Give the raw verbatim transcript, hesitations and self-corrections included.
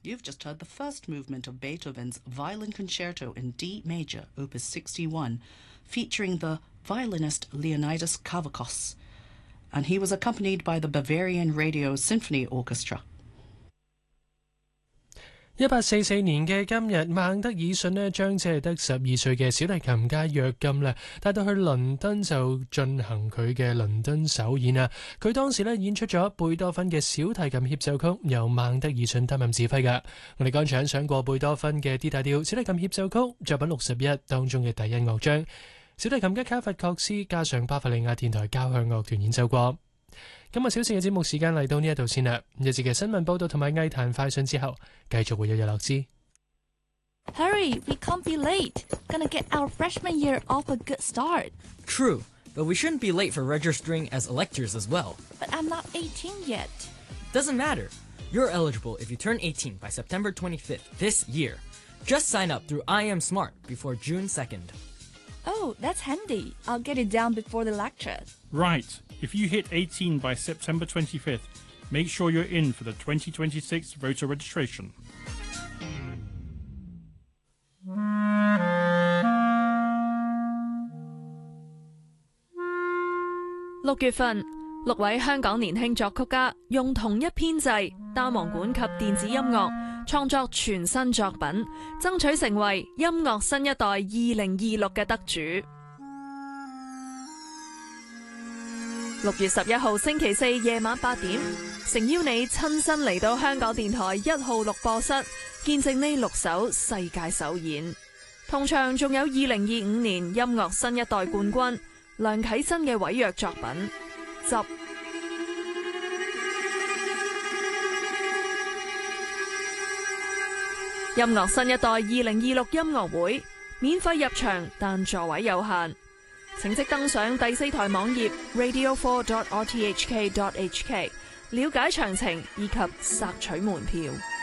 You've just heard the first movement of Beethoven's Violin Concerto in D major, Opus sixty-one, featuring the violinist Leonidas Kavakos, and he was accompanied by the Bavarian Radio Symphony Orchestra. 一八四四年嘅今日，孟德爾遜呢將只係得十二歲嘅小提琴家約金呢帶到去倫敦就進行佢嘅倫敦首演啊！佢當時呢演出咗貝多芬嘅小提琴協奏曲，由孟德爾遜擔任指揮㗎。我哋剛才欣賞過貝多芬嘅 D 大調小提琴協奏曲作品六十一當中嘅第一樂章，小提琴家卡佛確斯加上巴伐利亞電台交響樂團演奏過。今日小時嘅節目時間嚟到呢一度先啦，一節嘅新聞報道同埋藝壇快訊之後，繼續會有日樂之。 Hurry, we can't be late. Gonna get our freshman year off a good start. True, but we shouldn't be late for registering as electors as well. But I'm not eighteen yet. Doesn't matter. You're eligible if you turn eighteen by September twenty-fifth this year. Just sign up through I Am Smart before June second. Oh, that's handy. I'll get it down before the lecture. Right. If you hit eighteen by September twenty-fifth, make sure you're in for the twenty twenty-six voter registration. 六月份，六位香港年輕作曲家用同一編制、單簧管及電子音樂創作全新作品，爭取成為音樂新一代二零二六嘅得主。六月十一號星期四夜晚八點，誠邀你親身嚟到香港電台一號錄播室，見證呢六首世界首演。同場仲有二零二五年音樂新一代冠軍梁啟真嘅委約作品《執》。音樂新一代二零二六音樂會免費入場，但座位有限。請即登上第四台網頁 radio four dot r t h k dot h k 了解詳情以及索取門票。